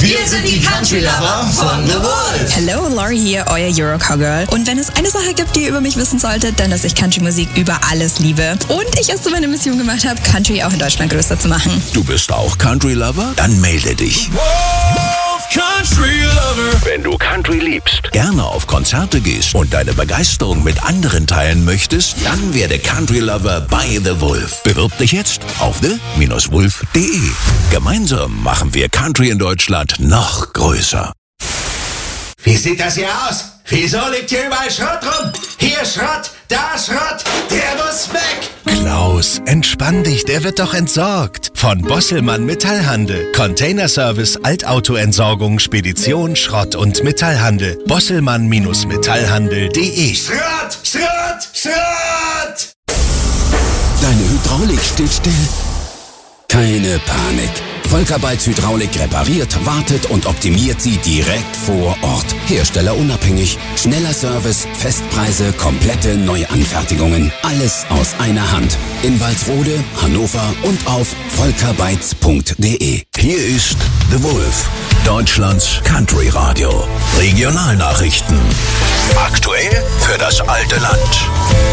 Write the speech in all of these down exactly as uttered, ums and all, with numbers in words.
Wir sind die Country Lover von The Wolf. Hello, Laurie hier, euer Euro Cowgirl. Und wenn es eine Sache gibt, die ihr über mich wissen solltet, dann, dass ich Country-Musik über alles liebe. Und ich es zu meiner Mission gemacht habe, Country auch in Deutschland größer zu machen. Du bist auch Country Lover? Dann melde dich. Wolf Country Lover. Wenn du Country liebst, gerne auf Konzerte gehst und deine Begeisterung mit anderen teilen möchtest, dann werde Country Lover bei The Wolf. Bewirb dich jetzt auf the Bindestrich wolf punkt de. Gemeinsam machen wir Country in Deutschland noch größer. Wie sieht das hier aus? Wieso liegt hier überall Schrott rum? Hier Schrott, da Schrott, der muss weg! Klaus, entspann dich, der wird doch entsorgt. Von Bosselmann Metallhandel. Containerservice, Altautoentsorgung, Spedition, Schrott und Metallhandel. Bosselmann Metallhandel punkt de. Schrott, Schrott, Schrott! Deine Hydraulik steht still? Keine Panik. Volkerbeits Hydraulik repariert, wartet und optimiert sie direkt vor Ort. Herstellerunabhängig. Schneller Service, Festpreise, komplette Neuanfertigungen. Alles aus einer Hand. In Walsrode, Hannover und auf volkerbeits punkt de. Hier ist The Wolf, Deutschlands Country Radio. Regionalnachrichten. Aktuell für das alte Land.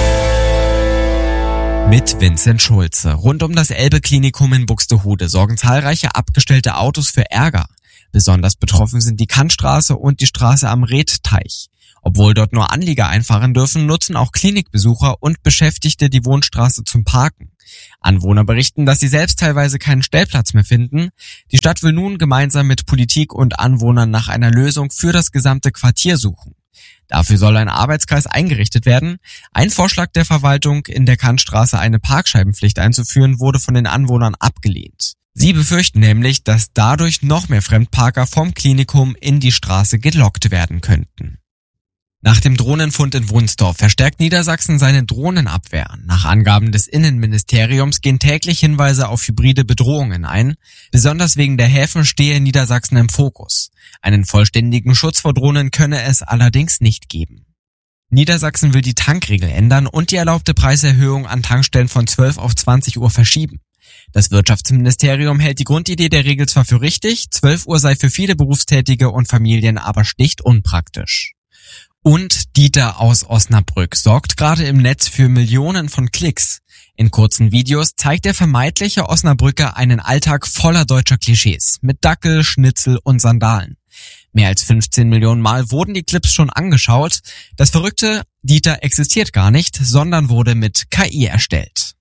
Mit Vincent Schulze. Rund um das Elbe-Klinikum in Buxtehude sorgen zahlreiche abgestellte Autos für Ärger. Besonders betroffen sind die Kantstraße und die Straße am Redteich. Obwohl dort nur Anlieger einfahren dürfen, nutzen auch Klinikbesucher und Beschäftigte die Wohnstraße zum Parken. Anwohner berichten, dass sie selbst teilweise keinen Stellplatz mehr finden. Die Stadt will nun gemeinsam mit Politik und Anwohnern nach einer Lösung für das gesamte Quartier suchen. Dafür soll ein Arbeitskreis eingerichtet werden. Ein Vorschlag der Verwaltung, in der Kantstraße eine Parkscheibenpflicht einzuführen, wurde von den Anwohnern abgelehnt. Sie befürchten nämlich, dass dadurch noch mehr Fremdparker vom Klinikum in die Straße gelockt werden könnten. Nach dem Drohnenfund in Wunstorf verstärkt Niedersachsen seine Drohnenabwehr. Nach Angaben des Innenministeriums gehen täglich Hinweise auf hybride Bedrohungen ein. Besonders wegen der Häfen stehe Niedersachsen im Fokus. Einen vollständigen Schutz vor Drohnen könne es allerdings nicht geben. Niedersachsen will die Tankregel ändern und die erlaubte Preiserhöhung an Tankstellen von zwölf auf zwanzig Uhr verschieben. Das Wirtschaftsministerium hält die Grundidee der Regel zwar für richtig, zwölf Uhr sei für viele Berufstätige und Familien aber schlicht unpraktisch. Und Dieter aus Osnabrück sorgt gerade im Netz für Millionen von Klicks. In kurzen Videos zeigt der vermeintliche Osnabrücker einen Alltag voller deutscher Klischees mit Dackel, Schnitzel und Sandalen. Mehr als fünfzehn Millionen Mal wurden die Clips schon angeschaut. Das Verrückte, Dieter existiert gar nicht, sondern wurde mit K I erstellt.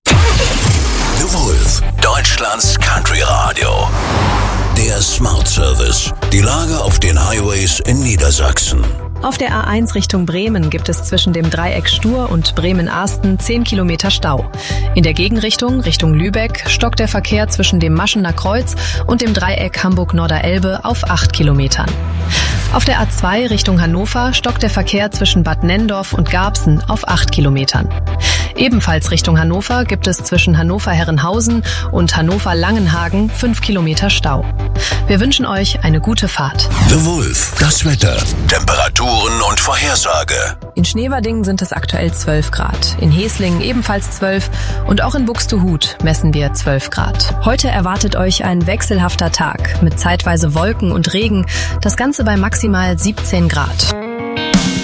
The Wolf, Deutschlands Country Radio. Der Smart Service. Die Lage auf den Highways in Niedersachsen. Auf der A eins Richtung Bremen gibt es zwischen dem Dreieck Stur und Bremen-Arsten zehn Kilometer Stau. In der Gegenrichtung, Richtung Lübeck, stockt der Verkehr zwischen dem Maschener Kreuz und dem Dreieck Hamburg-Norderelbe auf acht Kilometern. Auf der A zwei Richtung Hannover stockt der Verkehr zwischen Bad Nenndorf und Garbsen auf acht Kilometern. Ebenfalls Richtung Hannover gibt es zwischen Hannover-Herrenhausen und Hannover-Langenhagen fünf Kilometer Stau. Wir wünschen euch eine gute Fahrt. The Wolf, das Wetter, Temperaturen und Vorhersage. In Schneverdingen sind es aktuell zwölf Grad, in Heslingen ebenfalls zwölf und auch in Buxtehude messen wir zwölf Grad. Heute erwartet euch ein wechselhafter Tag mit zeitweise Wolken und Regen, das Ganze bei maximal siebzehn Grad.